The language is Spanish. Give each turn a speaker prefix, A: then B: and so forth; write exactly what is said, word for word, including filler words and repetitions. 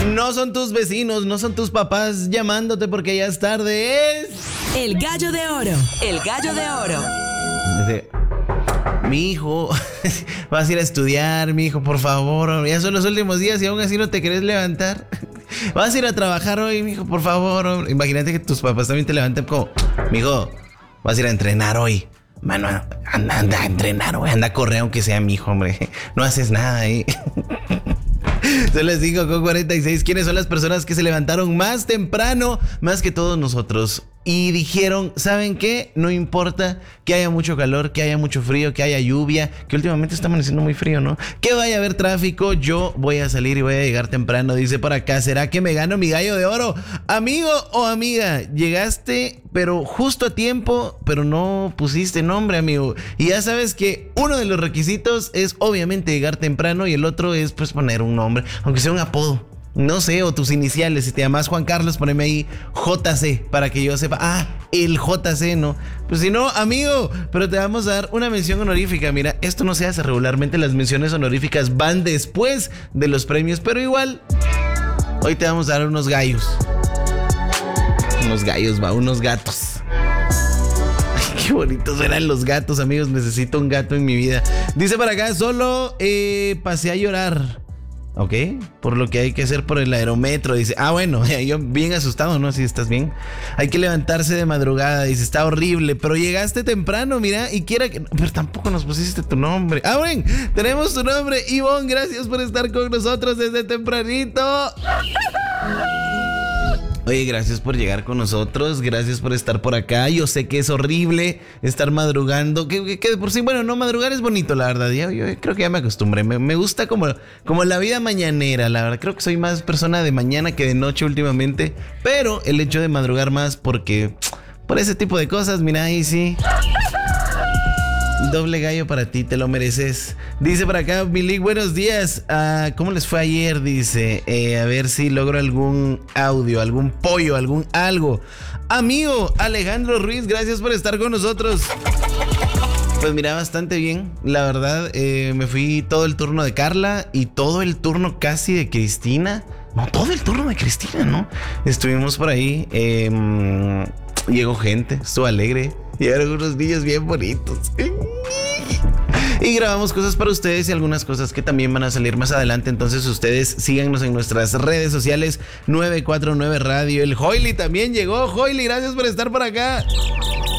A: No son tus vecinos, no son tus papás llamándote porque ya es tarde. Es
B: El gallo de oro. El gallo de oro.
A: Dice, mi hijo, vas a ir a estudiar, mi hijo, por favor. Ya son los últimos días y aún así no te querés levantar. Vas a ir a trabajar hoy, mi hijo, por favor. Imagínate que tus papás también te levanten como, mi hijo, vas a ir a entrenar hoy. Mano, anda, anda a entrenar, güey. Anda a correr aunque sea mi hijo, hombre. No haces nada ahí. Son las cinco con cuarenta y seis. ¿Quiénes son las personas que se levantaron más temprano, más que todos nosotros? Y dijeron, ¿saben qué? No importa que haya mucho calor, que haya mucho frío, que haya lluvia, que últimamente está amaneciendo muy frío, ¿no? Que vaya a haber tráfico, yo voy a salir y voy a llegar temprano. Dice por acá, ¿será que me gano mi gallo de oro? Amigo o amiga, llegaste pero justo a tiempo, pero no pusiste nombre, amigo. Y ya sabes que uno de los requisitos es obviamente llegar temprano y el otro es pues poner un nombre, aunque sea un apodo. No sé, o tus iniciales. Si te llamas Juan Carlos, poneme ahí J C para que yo sepa. Ah, el J C, ¿no? Pues si no, amigo, pero te vamos a dar una mención honorífica. Mira, esto no se hace regularmente. Las menciones honoríficas van después de los premios, pero igual, hoy te vamos a dar unos gallos. Unos gallos, va, unos gatos. Ay, qué bonitos eran los gatos, amigos. Necesito un gato en mi vida. Dice para acá, solo eh, pasé a llorar. Ok, por lo que hay que hacer por el aerometro. Dice, ah bueno, yo bien asustado, ¿no? Si estás bien. Hay que levantarse de madrugada. Dice, está horrible, pero llegaste temprano, mira. Y quiera que... Pero tampoco nos pusiste tu nombre. Ah, bueno, tenemos tu nombre, Ivonne. Gracias por estar con nosotros desde tempranito. Oye, gracias por llegar con nosotros, gracias por estar por acá. Yo sé que es horrible estar madrugando, que, que, que de por sí, bueno, no madrugar es bonito, la verdad. Yo, yo creo que ya me acostumbré, me, me gusta como, como la vida mañanera, la verdad. Creo que soy más persona de mañana que de noche últimamente, pero el hecho de madrugar más porque, por ese tipo de cosas, mira, ahí sí... Doble gallo para ti, te lo mereces. Dice por acá, Mili, buenos días. Uh, ¿Cómo les fue ayer? Dice, eh, a ver si logro algún audio, algún pollo, algún algo. Amigo Alejandro Ruiz, gracias por estar con nosotros. Pues mira, bastante bien. La verdad, eh, me fui todo el turno de Carla y todo el turno casi de Cristina. No, todo el turno de Cristina, ¿no? Estuvimos por ahí. Eh, llegó gente, estuvo alegre. Llegaron unos niños bien bonitos. Y grabamos cosas para ustedes y algunas cosas que también van a salir más adelante. Entonces ustedes síganos en nuestras redes sociales. nueve cuatro nueve Radio. El Hoily también llegó. Hoily, gracias por estar por acá.